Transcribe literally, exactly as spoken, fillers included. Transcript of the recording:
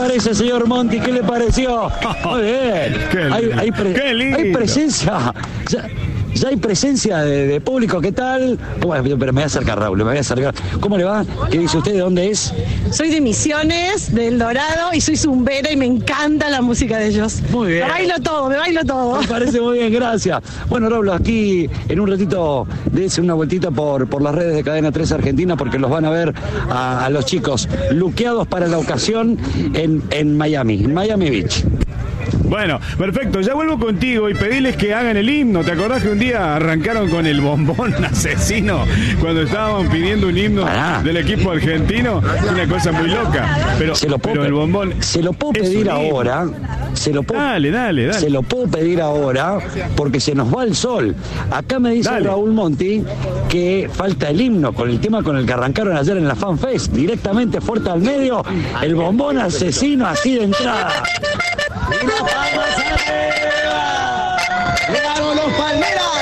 parece, señor Monti? ¿Qué le pareció? Muy bien. Qué Hay, hay, pre- Qué lindo. hay presencia. Ya, ya hay presencia de, de público. ¿Qué tal? ¿Cómo es? Pero me voy a acercar, Raúl, me voy a acercar. ¿Cómo le va? ¿Qué dice usted? ¿De dónde es? Soy de Misiones, del Dorado, y soy zumbera y me encanta la música de ellos. Muy bien. Me bailo todo, me bailo todo. Me parece muy bien, gracias. Bueno, Raúl, aquí en un ratito dése una vueltita por, por las redes de Cadena tres Argentina, porque los van a ver a, a los chicos luqueados para la ocasión en, en Miami, en Miami Beach. Bueno, perfecto, ya vuelvo contigo y pedirles que hagan el himno. ¿Te acordás que un día arrancaron con el bombón asesino cuando estábamos pidiendo un himno Pará. del equipo argentino? Una cosa muy loca. Pero, Se lo puedo, pero el bombón se lo puedo es pedir un himno. ahora. Se lo puedo, Dale, dale, dale. Se lo puedo pedir ahora porque se nos va el sol. Acá me dice Dale. Raúl Monti que falta el himno con el tema con el que arrancaron ayer en la FanFest. Directamente fuerte al medio, el bombón asesino así de entrada.